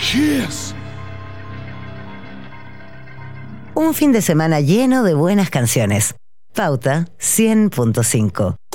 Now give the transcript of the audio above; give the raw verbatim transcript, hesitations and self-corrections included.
Yes. Un fin de semana lleno de buenas canciones. Pauta cien punto cinco.